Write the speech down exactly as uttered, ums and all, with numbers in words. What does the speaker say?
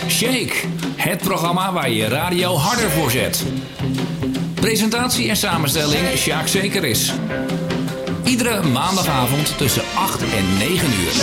Shake, het programma waar je radio harder voor zet. Presentatie en samenstelling Sjaak Zekeris. Iedere maandagavond tussen acht en negen uur.